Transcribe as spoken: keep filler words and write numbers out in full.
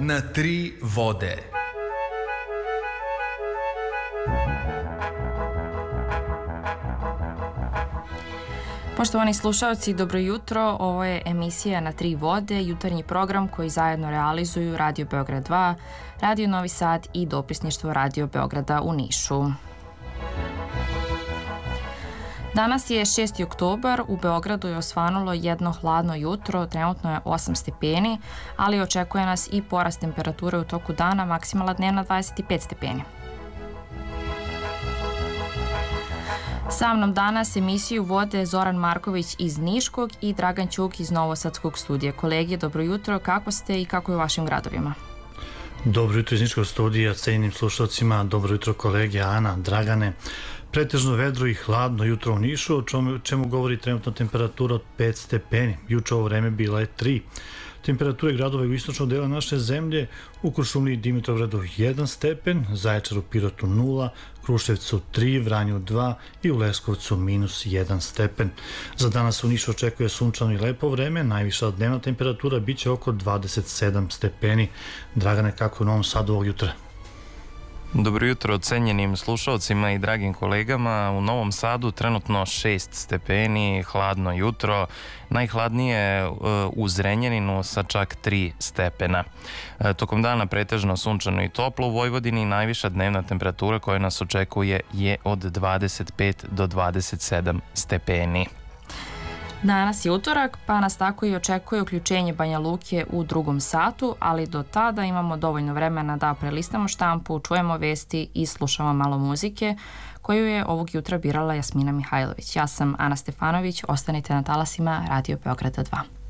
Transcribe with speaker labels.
Speaker 1: na tri vode.
Speaker 2: Poštovani slušalci, dobro jutro. Ovo je emisija Na tri vode, jutarnji program koji zajedno realizuju Radio Beograd dva, Radio Novi Sad i dopisništvo Radio Beograda u Nišu. Danas je šesti oktobar, u Beogradu je osvanulo jedno hladno jutro, trenutno je osam stepeni, ali očekuje nas i porast temperature u toku dana, maksimalna dnevna dvadeset pet stepeni. Sa mnom danas emisiju vode Zoran Marković iz Niškog i Dragan Ćuk iz Novosadskog studija. Kolege, dobro jutro, kako ste i kako je u vašim gradovima?
Speaker 3: Dobro jutro iz Niškog studija, cijenjenim slušalcima, dobro jutro kolege, Ana, Dragane. Pretežno vedro i hladno jutro u Nišu, o čemu, čemu govori trenutna temperatura od pet stepeni. Juče ovo vreme bila je tri. Temperature gradova u istočnog dela naše zemlje: u Kuršumliji i Dimitrovgradu jedan stepen, Zaječaru, Pirotu nula, Kruševcu tri, Vranju dva i u Leskovcu minus jedan stepen. Za danas u Nišu očekuje sunčano i lepo vreme, najviša dnevna temperatura biće oko dvadeset sedam stepeni. Dragane, kako je u Novom Sadu ovog jutra?
Speaker 4: Dobro jutro cenjenim slušalcima i dragim kolegama. U Novom Sadu trenutno šest stepeni, hladno jutro, najhladnije u Zrenjaninu sa čak tri stepena. Tokom dana pretežno sunčano i toplo u Vojvodini, najviša dnevna temperatura koja nas očekuje je od dvadeset pet do dvadeset sedam stepeni.
Speaker 2: Danas je utorak, pa nas tako i očekuje uključenje Banja Luke u drugom satu, ali do tada imamo dovoljno vremena da prelistamo štampu, čujemo vesti i slušamo malo muzike, koju je ovog jutra birala Jasmina Mihajlović. Ja sam Ana Stefanović, ostanite na talasima Radio Beograda dva.